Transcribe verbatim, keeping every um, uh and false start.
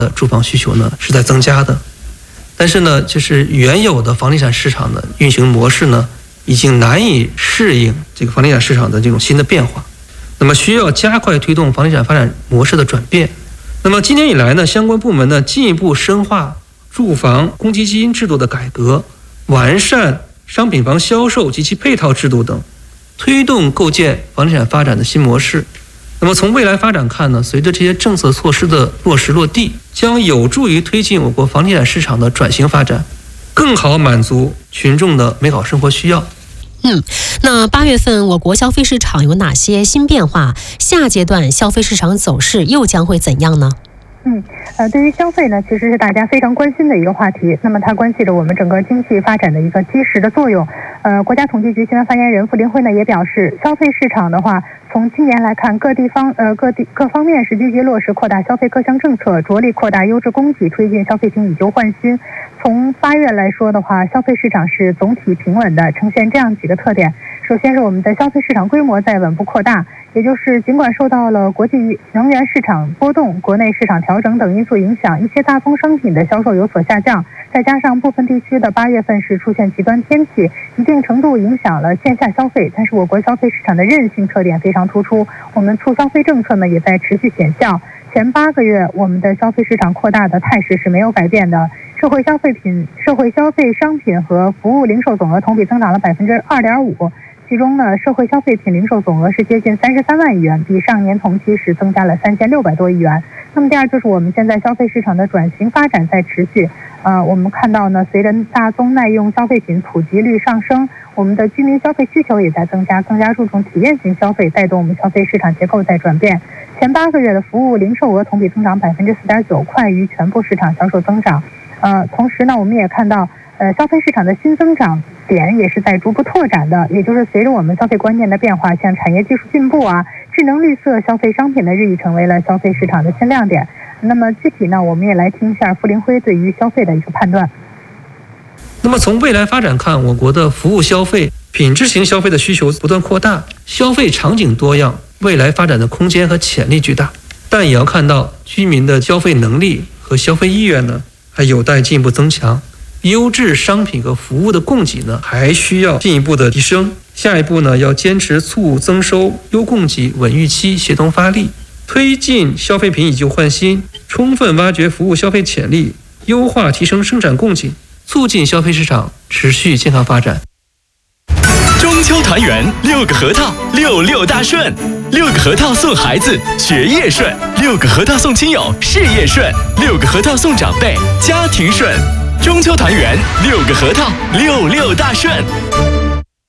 的住房需求呢是在增加的，但是呢，就是原有的房地产市场的运行模式呢，已经难以适应这个房地产市场的这种新的变化，那么需要加快推动房地产发展模式的转变。那么今年以来呢，相关部门呢进一步深化住房公积金制度的改革，完善商品房销售及其配套制度等，推动构建房地产发展的新模式。那么从未来发展看呢，随着这些政策措施的落实落地，将有助于推进我国房地产市场的转型发展，更好满足群众的美好生活需要。 嗯，那八月份我国消费市场有哪些新变化？下阶段消费市场走势又将会怎样呢？ 嗯，呃，对于消费呢，其实是大家非常关心的一个话题。那么它关系着我们整个经济发展的一个基石的作用。呃，国家统计局新闻发言人傅林辉呢也表示，消费市场的话，从今年来看，各地方呃各地各方面是积极落实扩大消费各项政策，着力扩大优质供给，推进消费品以旧换新。从八月来说的话，消费市场是总体平稳的，呈现这样几个特点。首先是我们的消费市场规模在稳步扩大，也就是尽管受到了国际能源市场波动、国内市场调整等因素影响，一些大宗商品的销售有所下降，再加上部分地区的八月份是出现极端天气，一定程度影响了线下消费，但是我国消费市场的韧性特点非常突出，我们促消费政策呢也在持续显效。前八个月我们的消费市场扩大的态势是没有改变的，社会消费品、社会消费商品和服务零售总额同比增长了百分之二点五。其中呢，社会消费品零售总额是接近三十三万亿元，比上年同期是增加了三千六百多亿元。那么第二就是我们现在消费市场的转型发展在持续。呃，我们看到呢，随着大宗耐用消费品普及率上升，我们的居民消费需求也在增加，更加注重体验型消费，带动我们消费市场结构在转变。前八个月的服务零售额同比增长百分之四点九，快于全部市场销售增长。呃，同时呢，我们也看到，呃，消费市场的新增长点也是在逐步拓展的，也就是随着我们消费观念的变化，像产业技术进步啊、智能绿色消费商品的日益成为了消费市场的新亮点。那么具体呢，我们也来听一下傅林辉对于消费的一个判断。 那么从未来发展看，我国的服务消费、品质型消费的需求不断扩大，消费场景多样，未来发展的空间和潜力巨大。但也要看到居民的消费能力和消费意愿呢，还有待进一步增强。优质商品和服务的供给呢，还需要进一步的提升。下一步呢，要坚持促增收、优供给、稳预期，协同发力，推进消费品以旧换新，充分挖掘服务消费潜力，优化提升生产供给，促进消费市场持续健康发展。 中秋团圆，六个核桃，六六大顺。六个核桃送孩子，学业顺；六个核桃送亲友，事业顺；六个核桃送长辈，家庭顺。中秋团圆，六个核桃，六六大顺。